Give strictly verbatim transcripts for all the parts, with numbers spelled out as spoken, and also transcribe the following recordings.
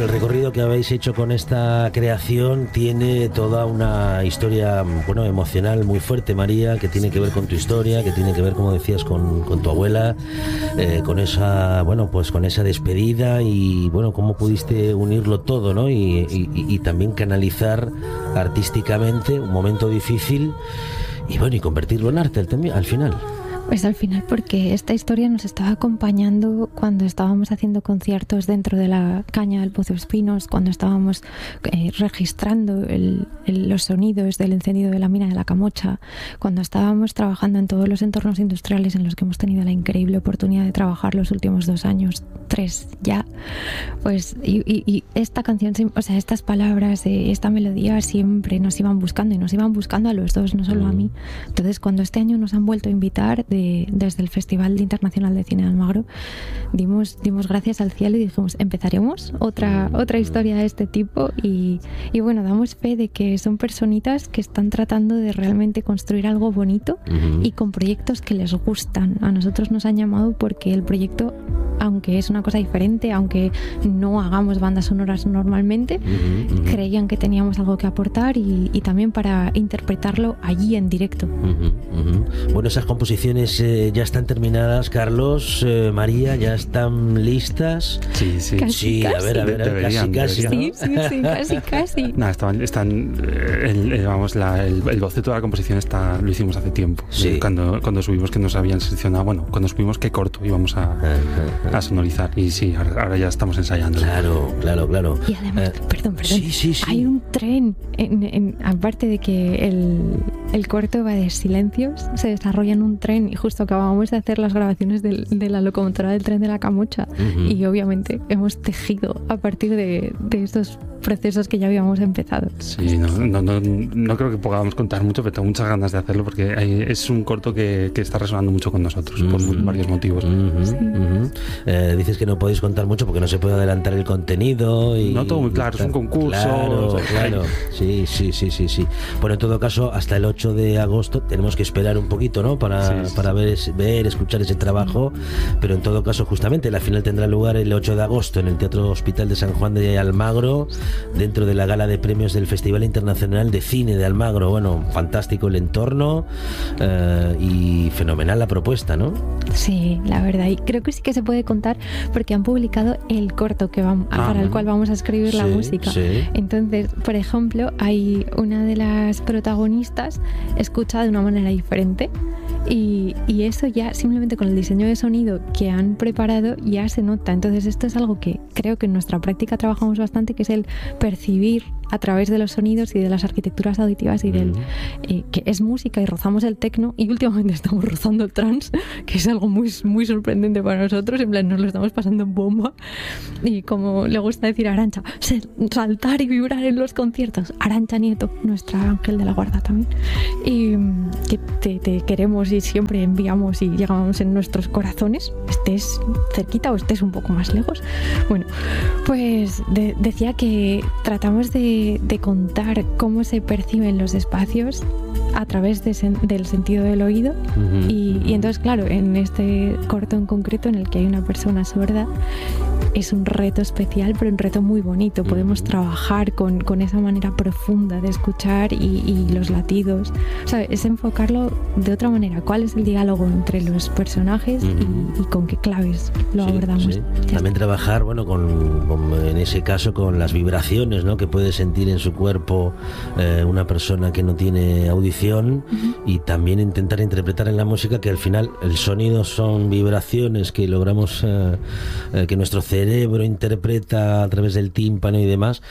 Bueno, el recorrido que habéis hecho con esta creación tiene toda una historia, bueno, emocional muy fuerte, María, que tiene que ver con tu historia, que tiene que ver, como decías, con, con tu abuela, eh, con esa, bueno, pues con esa despedida y, bueno, cómo pudiste unirlo todo, ¿no? Y, y, y también canalizar artísticamente un momento difícil y, bueno, y convertirlo en arte al, al final. Pues al final, porque esta historia nos estaba acompañando cuando estábamos haciendo conciertos dentro de la caña del Pozo Espinos, cuando estábamos eh, registrando el, el, los sonidos del encendido de la mina de la Camocha, cuando estábamos trabajando en todos los entornos industriales en los que hemos tenido la increíble oportunidad de trabajar los últimos dos años, tres ya. Pues y, y, y esta canción, o sea, estas palabras, eh, esta melodía siempre nos iban buscando y nos iban buscando a los dos, no solo a mí. Entonces, cuando este año nos han vuelto a invitar de, desde el Festival Internacional de Cine de Almagro, dimos, dimos gracias al cielo y dijimos, empezaremos otra, otra historia de este tipo y, y bueno, damos fe de que son personitas que están tratando de realmente construir algo bonito uh-huh. y con proyectos que les gustan. A nosotros nos han llamado porque el proyecto, aunque es una cosa diferente, aunque no hagamos bandas sonoras normalmente, uh-huh, uh-huh. creían que teníamos algo que aportar y, y también para interpretarlo allí en directo. Uh-huh, uh-huh. Bueno, esas composiciones eh, ya están terminadas, Carlos, eh, María, ya están listas. Sí, sí. Casi, sí, casi. a ver, a ver, Deberían, casi, casi. Sí, sí, sí, casi, casi. No, están, están el, el, vamos, la, el, el boceto de la composición está, lo hicimos hace tiempo. Sí. Eh, cuando, cuando subimos que nos habían seleccionado, bueno, cuando supimos qué corto íbamos a, uh-huh. a sonorizar. Y sí, ahora, ahora ya estamos ensayando. Claro, claro, claro. Y además, eh, perdón, perdón. Sí, sí, sí. Hay un tren, en, en, aparte de que el, el corto va de silencios, se desarrolla en un tren y justo acabamos de hacer las grabaciones del, de la locomotora del tren de la Camocha uh-huh. y obviamente hemos tejido a partir de, de estos procesos que ya habíamos empezado. Sí, no, no, no, no creo que podamos contar mucho, pero tengo muchas ganas de hacerlo porque hay, es un corto que, que está resonando mucho con nosotros uh-huh. por varios motivos. Uh-huh. Sí. Uh-huh. Eh, dices que no podéis contar mucho porque no se puede adelantar el contenido y no todo muy claro, es un concurso. Claro, claro. Sí, sí, sí, sí, sí. Bueno, en todo caso, hasta el ocho de agosto tenemos que esperar un poquito, ¿no? Para, sí. para ver, ver, escuchar ese trabajo, pero en todo caso, justamente la final tendrá lugar el ocho de agosto en el Teatro Hospital de San Juan de Almagro, dentro de la gala de premios del Festival Internacional de Cine de Almagro. Bueno, fantástico el entorno eh, y fenomenal la propuesta, ¿no? Sí, la verdad, y creo que sí que se puede contar porque han publicado el corto que vamos, ah, para el cual vamos a escribir sí, la música. Sí. Entonces, por ejemplo, hay una de las protagonistas escucha de una manera diferente y, y eso ya simplemente con el diseño de sonido que han preparado ya se nota. Entonces esto es algo que creo que en nuestra práctica trabajamos bastante, que es el percibir a través de los sonidos y de las arquitecturas auditivas y del eh, que es música y rozamos el techno y últimamente estamos rozando el trance, que es algo muy, muy sorprendente para nosotros, en plan nos lo estamos pasando en bomba y como le gusta decir a Arantxa, saltar y vibrar en los conciertos. Arantxa Nieto, nuestra ángel de la guarda también, y que te, te queremos y siempre enviamos y llegamos en nuestros corazones, estés cerquita o estés un poco más lejos. Bueno, pues de, decía que tratamos de de contar cómo se perciben los espacios a través de sen- del sentido del oído uh-huh. y, y entonces claro, en este corto en concreto en el que hay una persona sorda es un reto especial, pero un reto muy bonito. Podemos uh-huh. trabajar con, con esa manera profunda de escuchar y, y los latidos, o sea, es enfocarlo de otra manera. ¿Cuál es el diálogo entre los personajes uh-huh. y, y con qué claves lo sí, abordamos? Sí. También trabajar, bueno, con, con, en ese caso con las vibraciones, ¿no? Que puede sentir en su cuerpo eh, una persona que no tiene audición uh-huh. y también intentar interpretar en la música que al final el sonido son vibraciones que logramos eh, eh, que nuestro cerebro cerebro interpreta a través del tímpano y demás,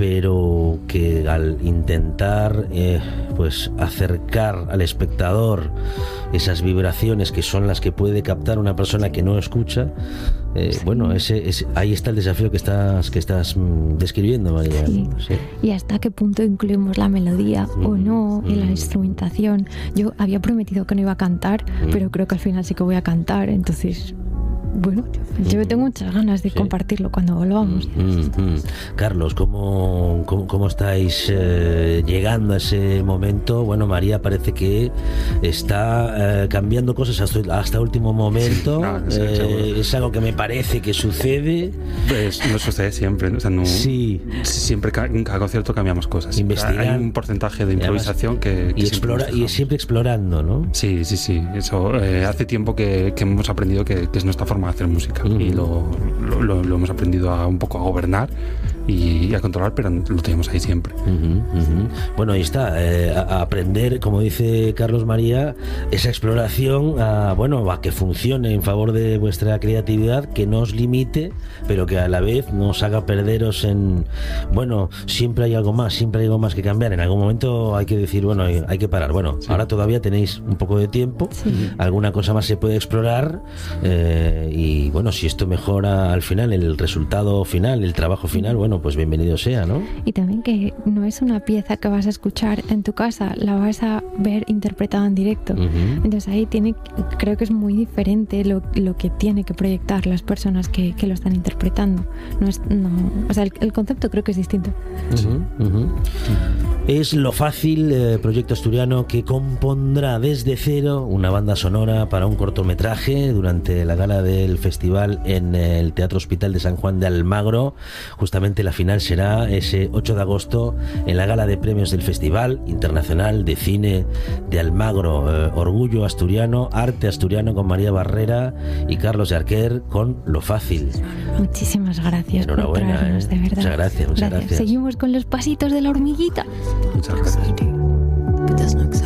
pero que al intentar eh, pues acercar al espectador esas vibraciones que son las que puede captar una persona que no escucha, eh, sí. bueno, ese, ese, ahí está el desafío que estás que estás mm, describiendo, María. Sí. Sí. Y hasta qué punto incluimos la melodía mm, o no en mm. la instrumentación. Yo había prometido que no iba a cantar, mm. pero creo que al final sí que voy a cantar, entonces bueno, yo tengo muchas ganas de ¿Sí? compartirlo cuando volvamos. Mm-hmm. Carlos, ¿cómo, cómo, cómo estáis eh, llegando a ese momento? Bueno, María parece que está eh, cambiando cosas hasta, hasta último momento. No, no sé, eh, es algo que me parece que sucede. Pues no sucede siempre. O sea, no, sí. Siempre, en cada concierto cambiamos cosas. Investigar. Hay un porcentaje de improvisación que, que y, explora, y siempre explorando, ¿no? Sí, sí, sí. Eso eh, hace tiempo que, que hemos aprendido que, que es nuestra forma de hacer música. Uh-huh. Y lo, lo, lo, lo hemos aprendido a un poco a gobernar y a controlar, pero lo tenemos ahí siempre. Uh-huh, uh-huh. Bueno, ahí está, eh, a, a aprender, como dice Carlos María, esa exploración a, bueno, a que funcione en favor de vuestra creatividad, que no os limite, pero que a la vez no os haga perderos en, bueno, siempre hay algo más, siempre hay algo más que cambiar. En algún momento hay que decir, bueno, hay, hay que parar. Bueno, sí. Ahora todavía tenéis un poco de tiempo, sí. Alguna cosa más se puede explorar eh, y bueno, si esto mejora al final, el resultado final, el trabajo final, bueno, pues bienvenido sea, ¿no? Y también que no es una pieza que vas a escuchar en tu casa, la vas a ver interpretada en directo. Uh-huh. Entonces ahí tiene, creo que es muy diferente lo, lo que tiene que proyectar las personas que, que lo están interpretando. No es, no, o sea, el, el concepto creo que es distinto. Uh-huh, uh-huh. Es Lo Fácil, eh, proyecto asturiano que compondrá desde cero una banda sonora para un cortometraje durante la gala del festival en el Teatro Hospital de San Juan de Almagro. Justamente la final será ese ocho de agosto en la gala de premios del Festival Internacional de Cine de Almagro. Eh, orgullo asturiano, arte asturiano con María Barrera y Carlos Jarquer con Lo Fácil. Muchísimas gracias. Enhorabuena, por traernos, eh. de verdad. Muchas gracias, muchas gracias. gracias. Seguimos con los pasitos de la hormiguita. Muchas gracias.